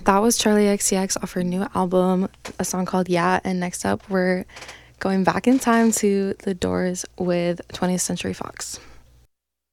That was Charlie XCX off her new album, a song called Yeah. And next up, we're going back in time to The Doors with 20th Century Fox.